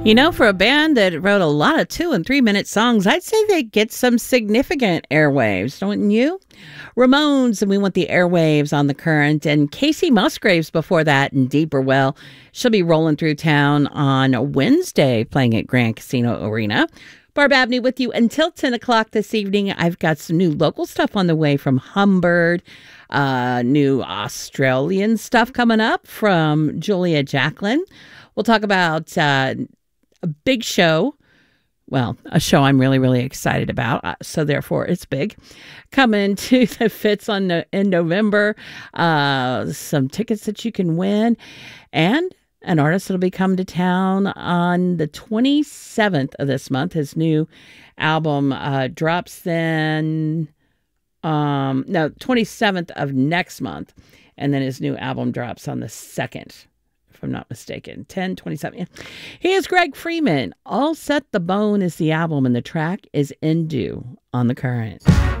You know, for a band that wrote a lot of 2 and 3 minute songs, I'd say they get some significant airwaves, don't you? Ramones, and We Want the Airwaves on The Current, and Casey Musgraves before that in Deeper Well. She'll be rolling through town on Wednesday, playing at Grand Casino Arena. Barb Abney with you until 10 o'clock this evening. I've got some new local stuff on the way from Humbird, new Australian stuff coming up from Julia Jacklin. We'll talk about a big show. Well, a show I'm really, really excited about. So therefore, it's big. Coming to the Fitz in November. Some tickets that you can win. And an artist that'll be coming to town on the 27th of this month. His new album drops then. 27th of next month. And then his new album drops on the 2nd. If I'm not mistaken, 10/27. He is Greg Freeman. All Set the Bone is the album, and the track is Indu on The Current.